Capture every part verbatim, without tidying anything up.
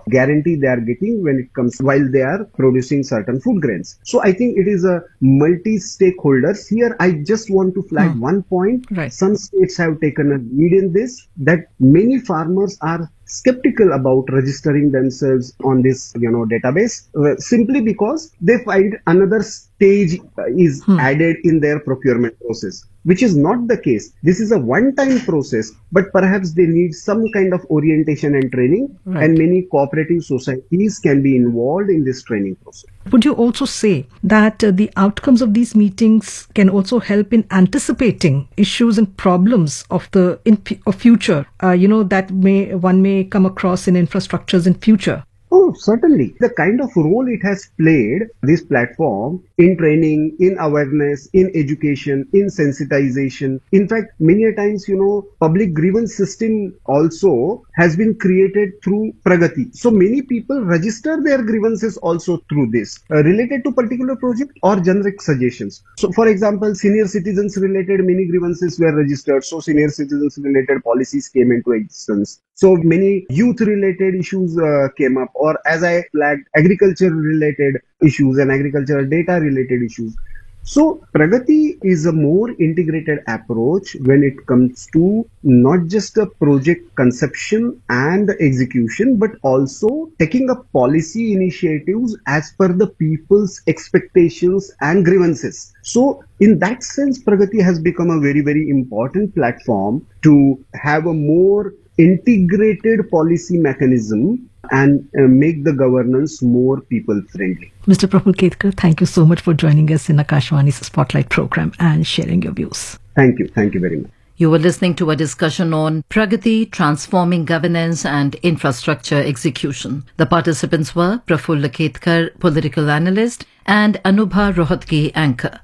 of guarantee they are getting when it comes while they are producing certain food grains. So I think it is a multi-stakeholders. Here I just want to flag hmm. one point. Right. Some states have taken a lead in this, that many farmers are skeptical about registering themselves on this, you know, database, uh, simply because they find another stage uh, is hmm. added in their procurement process, which is not the case. This is a one-time process, but perhaps they need some kind of orientation and training, right. and many cooperative societies can be involved in this training process. Would you also say that uh, the outcomes of these meetings can also help in anticipating issues and problems of the in p- of future, uh, you know, that may one may come across in infrastructures in future? Oh, certainly. The kind of role it has played, this platform, in training, in awareness, in education, in sensitization. In fact, many a times, you know, public grievance system also has been created through Pragati. So many people register their grievances also through this, uh, related to particular project or generic suggestions. So for example, senior citizens related many grievances were registered. So senior citizens related policies came into existence. So many youth related issues uh, came up, or as I flagged, agriculture related issues and agricultural data related issues. So Pragati is a more integrated approach when it comes to not just a project conception and execution, but also taking up policy initiatives as per the people's expectations and grievances. So in that sense, Pragati has become a very, very important platform to have a more integrated policy mechanism and uh, make the governance more people-friendly. Mister Praful Ketkar, thank you so much for joining us in Akashvani's Spotlight program and sharing your views. Thank you. Thank you very much. You were listening to a discussion on Pragati, Transforming Governance and Infrastructure Execution. The participants were Praful Ketkar, political analyst, and Anubha Rohatgi, anchor.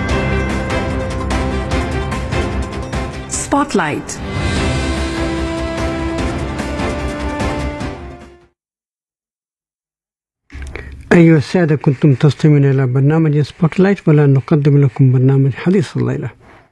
Spotlight. أيها السادة، كنتم تستمعون إلى برنامج سبوتلايت، ولا نقدم لكم برنامج حديث الليلة.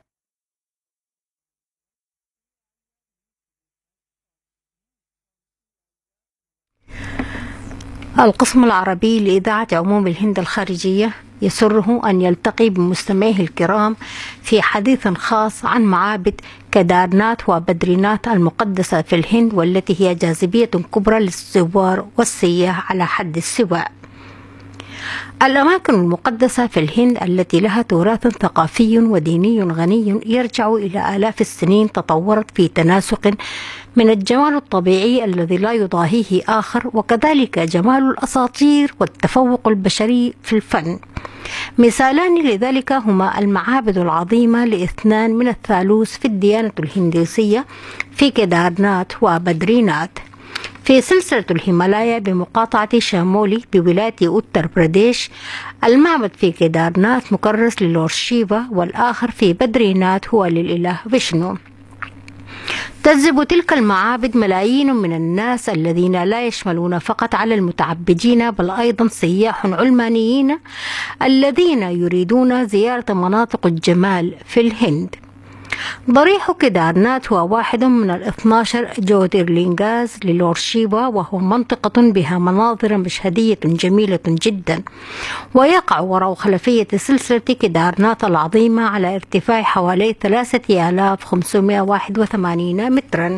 القسم العربي لإذاعة عموم الهند الخارجية يسره أن يلتقي بمستمعيه الكرام في حديث خاص عن معابد كدارناث وبدريناث المقدسة في الهند، والتي هي جاذبية كبرى للزوار والسياح على حد السواء. الأماكن المقدسة في الهند التي لها تراث ثقافي وديني غني يرجع إلى آلاف السنين، تطورت في تناسق من الجمال الطبيعي الذي لا يضاهيه آخر، وكذلك جمال الأساطير والتفوق البشري في الفن. مثالان لذلك هما المعابد العظيمة لاثنان من الثالوث في الديانة الهندوسية في كدارناث وبدريناث في سلسلة الهيمالايا بمقاطعة شامولي بولاية أوتر براديش. المعبد في كدارناث مكرس للورد شيفا، والآخر في بدريناث هو للإله فيشنو. تجذب تلك المعابد ملايين من الناس الذين لا يشملون فقط على المتعبدين، بل أيضا سياح علمانيين الذين يريدون زيارة مناطق الجمال في الهند. ضريح كدارناث هو واحد من الاثنى عشر جوترلينغاز للورد شيفا، وهو منطقة بها مناظر مشهدية جميلة جدا، ويقع وراء خلفية سلسلة كدارناث العظيمة على ارتفاع حوالي ثلاثة آلاف وخمسمائة وواحد وثمانين مترا.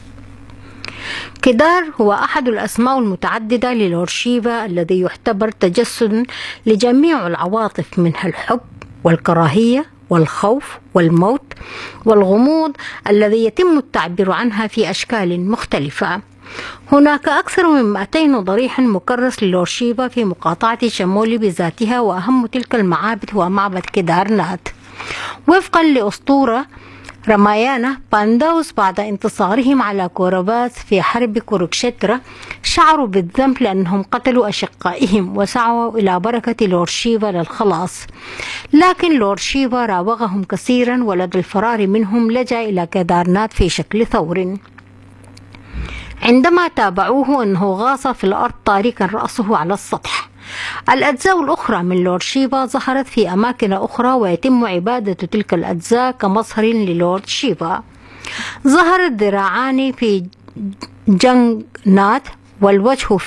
كدار هو أحد الأسماء المتعددة للورد شيفا الذي يعتبر تجسد لجميع العواطف، منها الحب والكراهية والخوف والموت والغموض الذي يتم التعبير عنها في أشكال مختلفة. هناك أكثر من مئتين ضريح مكرس للورد شيفا في مقاطعة شامولي بذاتها، وأهم تلك المعابد هو معبد كدارناث. وفقا لأسطورة رمايانا، بانداوس بعد انتصارهم على كورافاس في حرب كوروكشترا شعروا بالذنب لأنهم قتلوا أشقائهم، وسعوا إلى بركة لورد شيفا للخلاص. لكن لورد شيفا راوغهم كثيرا، ولدى الفرار منهم لجأ إلى كدارناث في شكل ثور. عندما تابعوه أنه غاص في الأرض تاركا رأسه على السطح. الأجزاء الأخرى من لورد شيفا ظهرت في أماكن أخرى، ويتم عبادة تلك الأجزاء كمظهر للورد شيفا. ظهر الذراعان في جنغناث والوجه